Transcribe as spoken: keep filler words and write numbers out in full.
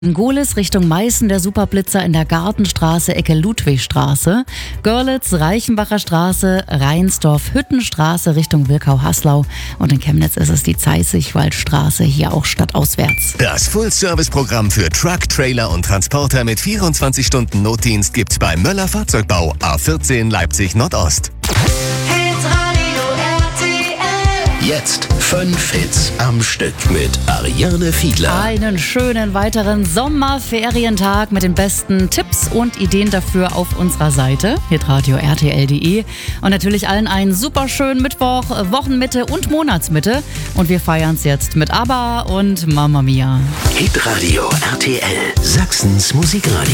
In Gohlis Richtung Meißen der Superblitzer in der Gartenstraße, Ecke Ludwigstraße. Görlitz, Reichenbacher Straße, Reinsdorf, Hüttenstraße Richtung Wirkau-Haslau. Und in Chemnitz ist es die Zeißigwaldstraße, hier auch stadtauswärts. Das Full-Service-Programm für Truck, Trailer und Transporter mit vierundzwanzig Stunden Notdienst gibt's bei Möller Fahrzeugbau, A vierzehn Leipzig Nordost. Jetzt fünf Hits am Stück mit Ariane Fiedler. Einen schönen weiteren Sommerferientag mit den besten Tipps und Ideen dafür auf unserer Seite hitradio R T L punkt de. Und natürlich allen einen super schönen Mittwoch, Wochenmitte und Monatsmitte. Und wir feiern es jetzt mit ABBA und Mamma Mia. Hitradio R T L, Sachsens Musikradio.